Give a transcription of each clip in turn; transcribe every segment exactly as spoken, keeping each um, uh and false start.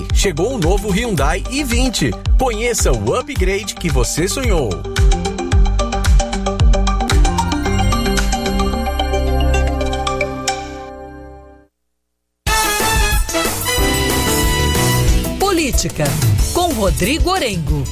Hyundai. Chegou o novo Hyundai i vinte. Conheça o upgrade que você sonhou. Política, com Rodrigo Orengo.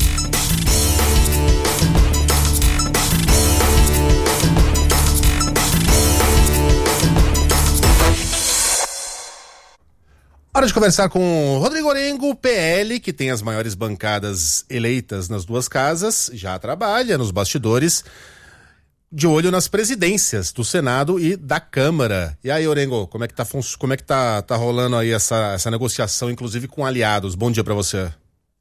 Hora de conversar com Rodrigo Orengo, P L, que tem as maiores bancadas eleitas nas duas casas, já trabalha nos bastidores, de olho nas presidências do Senado e da Câmara. E aí, Orengo, como é que tá, como é que tá, tá rolando aí essa, essa negociação, inclusive com aliados? Bom dia para você.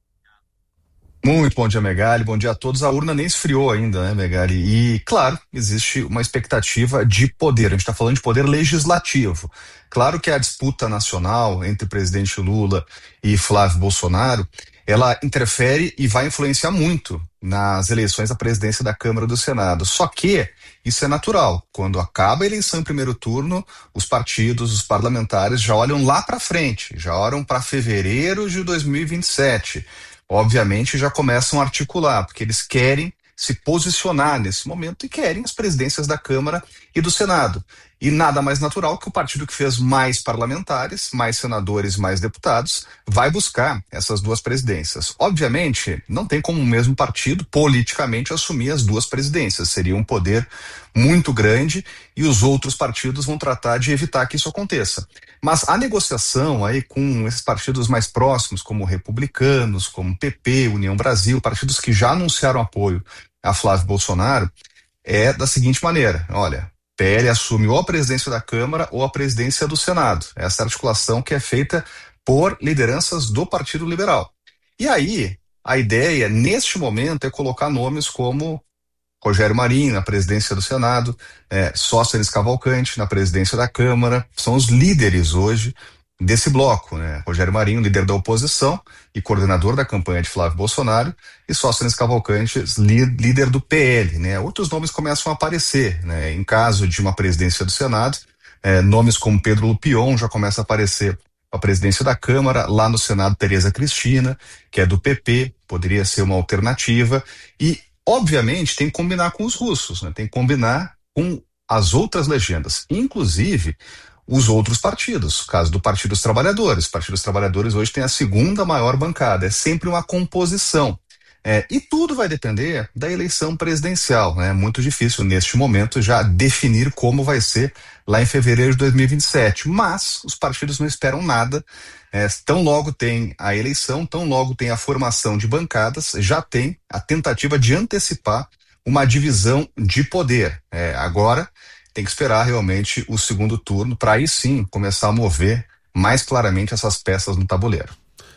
Muito bom dia, Megali. Bom dia a todos. A urna nem esfriou ainda, né, Megali? E, claro, existe uma expectativa de poder. A gente está falando de poder legislativo. Claro que a disputa nacional entre o presidente Lula e Flávio Bolsonaro, ela interfere e vai influenciar muito nas eleições da presidência da Câmara e do Senado. Só que isso é natural. Quando acaba a eleição em primeiro turno, os partidos, os parlamentares já olham lá para frente, já olham para fevereiro de dois mil e vinte e sete. Obviamente já começam a articular, porque eles querem se posicionar nesse momento e querem as presidências da Câmara e do Senado. E nada mais natural que o partido que fez mais parlamentares, mais senadores, mais deputados, vai buscar essas duas presidências. Obviamente, não tem como o mesmo partido politicamente assumir as duas presidências. Seria um poder muito grande e os outros partidos vão tratar de evitar que isso aconteça. Mas a negociação aí com esses partidos mais próximos, como republicanos, como P P, União Brasil, partidos que já anunciaram apoio a Flávio Bolsonaro, é da seguinte maneira: olha, P L assume ou a presidência da Câmara ou a presidência do Senado. Essa articulação que é feita por lideranças do Partido Liberal. E aí, a ideia, neste momento, é colocar nomes como Rogério Marinho na presidência do Senado, é, Sóstenes Cavalcante na presidência da Câmara. São os líderes hoje desse bloco, né? Rogério Marinho, líder da oposição e coordenador da campanha de Flávio Bolsonaro, e Sóstenes Cavalcante, líder do P L, né? Outros nomes começam a aparecer, né? Em caso de uma presidência do Senado, é, nomes como Pedro Lupion já começa a aparecer a presidência da Câmara. Lá no Senado, Tereza Cristina, que é do P P, poderia ser uma alternativa. E, obviamente, tem que combinar com os russos, né? Tem que combinar com as outras legendas, inclusive os outros partidos. O caso do Partido dos Trabalhadores. O Partido dos Trabalhadores hoje tem a segunda maior bancada. É sempre uma composição. É, e tudo vai depender da eleição presidencial, né? É muito difícil, neste momento, já definir como vai ser lá em fevereiro de dois mil e vinte e sete. Mas os partidos não esperam nada. É, tão logo tem a eleição, tão logo tem a formação de bancadas, já tem a tentativa de antecipar uma divisão de poder. É, agora tem que esperar realmente o segundo turno para aí sim começar a mover mais claramente essas peças no tabuleiro.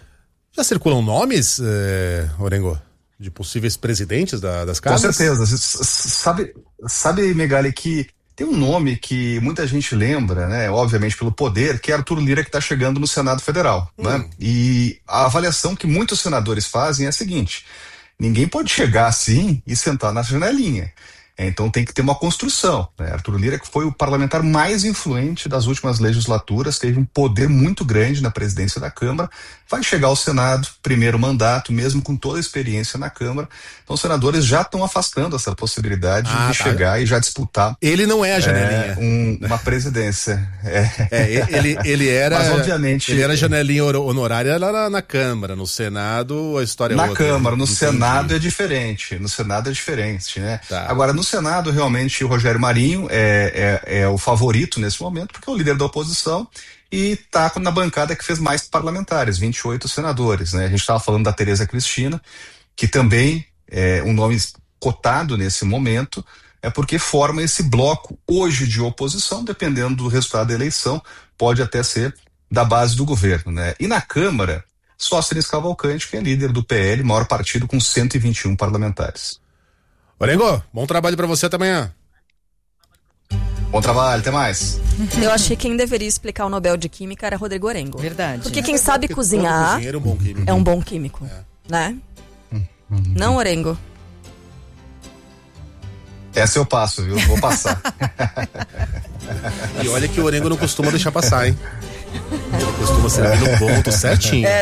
Já circulam nomes, eh, Orengo, de possíveis presidentes da, das casas? Com certeza. Sabe, sabe, Megali, que tem um nome que muita gente lembra, né? Obviamente pelo poder, que é Arthur Lira, que está chegando no Senado Federal. Hum. Né? E a avaliação que muitos senadores fazem é a seguinte: ninguém pode chegar assim e sentar na janelinha. Então tem que ter uma construção, né? Arthur Lira, que foi o parlamentar mais influente das últimas legislaturas, teve um poder muito grande na presidência da Câmara, vai chegar ao Senado, primeiro mandato, mesmo com toda a experiência na Câmara. Então os senadores já estão afastando essa possibilidade ah, de tá. chegar e já disputar. Ele não é a janelinha. É, um, uma presidência. É. É, ele, ele era. Mas obviamente. Ele era janelinha honorária lá na, na Câmara, no Senado a história é na outra. Na Câmara, no Entendi. Senado é diferente. No Senado é diferente, né? Tá. Agora, no Senado, realmente, o Rogério Marinho é, é, é o favorito nesse momento, porque é o líder da oposição e está na bancada que fez mais parlamentares, vinte e oito senadores, né? A gente estava falando da Tereza Cristina, que também é um nome cotado nesse momento, é porque forma esse bloco hoje de oposição, dependendo do resultado da eleição, pode até ser da base do governo, né? E na Câmara, Sóstenes Cavalcante, que é líder do P L, maior partido com cento e vinte e um parlamentares. Orengo, bom trabalho pra você até amanhã. Bom trabalho, até mais. Eu achei que quem deveria explicar o Nobel de Química era Rodrigo Orengo. Verdade. Porque é. quem sabe Porque cozinhar é um bom químico. é um bom químico, é. né? Não, Orengo? Essa eu passo, viu? Vou passar. E olha que o Orengo não costuma deixar passar, hein? Ele costuma servir no ponto certinho. É.